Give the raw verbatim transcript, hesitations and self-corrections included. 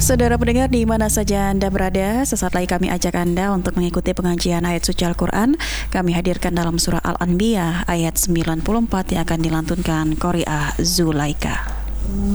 Saudara pendengar di mana saja Anda berada, sesaat lagi kami ajak Anda untuk mengikuti pengajian ayat suci Al-Quran. Kami hadirkan dalam surah Al-Anbiya ayat sembilan puluh empat yang akan dilantunkan Qori'ah Zulaika.